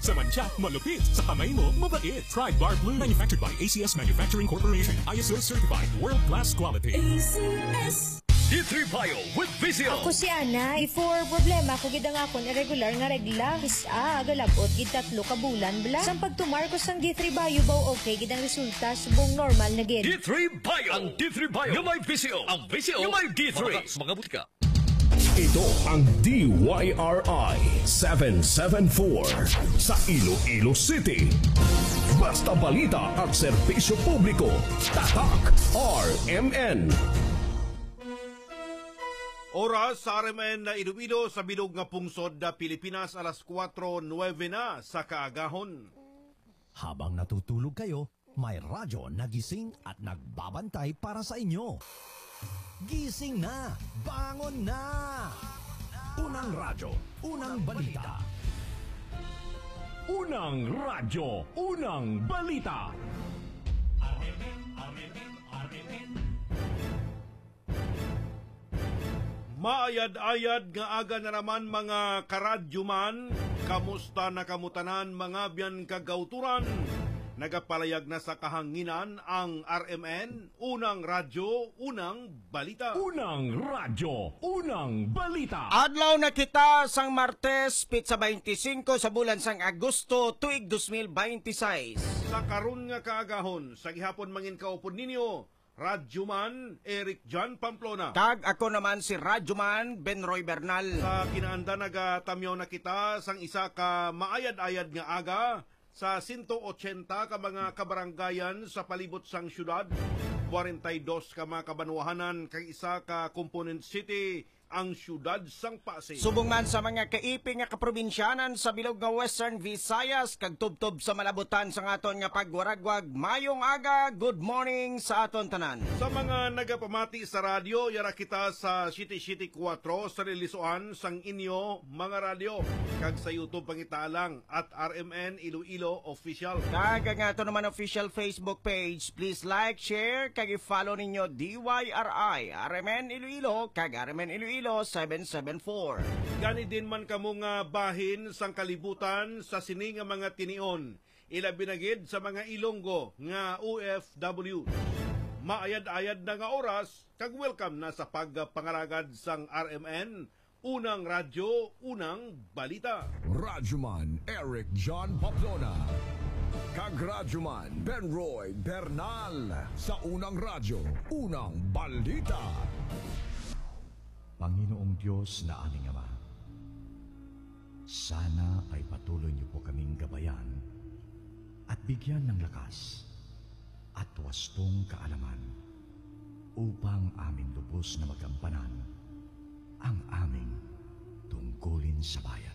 Sa mancha, malupit. Sa kamay mo, mabait. Try Bar Blue. Manufactured by ACS Manufacturing Corporation. ISO certified. World-class quality. ACS. D3 Bio with Vizio. Ako si Ana. Before problema ko gid ang akon irregular nga regla. Isa galabot gid 3 ka bulan bla. Sang pagtumar ko sang D3 Bio baw okay gid ang resulta subong normal na gid. D3 Bio. Ang D3 Bio nga may Vizio. Ang Vizio nga may D3. Mga butika. Ito ang DYRI 774 sa Iloilo City. Basta balita at serbisyo publiko. Tatak RMN. Oras sa RMN na Iloilo sa bilog nga pungsod na Pilipinas, alas 4:09 na sa kaagahon. Habang natutulog kayo, may radyo nagising at nagbabantay para sa inyo. Gising na! Bangon na! Unang radyo, unang balita. Unang radyo, unang balita. Maayad-ayad nga aga na naman mga karadyoman, kamusta na kamutanan mga biyan kagauturan. Nagapalayag na sa kahanginan ang RMN, unang radyo, unang balita. Unang radyo, unang balita. Adlaw na kita sang Martes, pitsa 25 sa bulan sang Agosto, tuig 2026. Sa karon nga kaagahon, sa gihapon mangin kaupon ninyo, Radyoman Eric John Pamplona. Kag ako naman si Radyoman Benroy Bernal. Sa kinaanda nagatamyaw na kita sang isa ka maayad-ayad nga aga sa 180 ka mga kabaranggayan sa palibot sang syudad, 42 ka mga kabanwahanan kag isa ka component city ang syudad sang Pasig. Subong man sa mga kaiping nga kaprobinsyanan sa bilog nga Western Visayas kag tubtob sa malabutan sa aton nga pagwaragwag, mayong aga, good morning sa aton tanan. Sa mga nagapamati sa radyo, yara kita sa City 4 sa Lilisuan sang inyo mga radyo kag sa YouTube pangitaalang at RMN Iloilo Official. Kag ang aton naman official Facebook page, please like, share kag i-follow ninyo DYRI RMN Iloilo kag RMN Iloilo 774. Gani din man kamo nga bahin sang kalibutan sa sini nga mga tinion. Ilabi na gid sa mga Ilonggo nga OFW. Maayad-ayad na nga oras kag welcome na sa pagpangaragad sang RMN, unang radyo, unang balita. Radyoman Eric John Pamplona. Kag Radyoman Benroy Bernal sa unang radyo, unang balita. Panginoong Diyos na aming Ama, sana ay patuloy niyo po kaming gabayan at bigyan ng lakas at wastong kaalaman upang aming lubos na magampanan ang aming tungkulin sa bayan.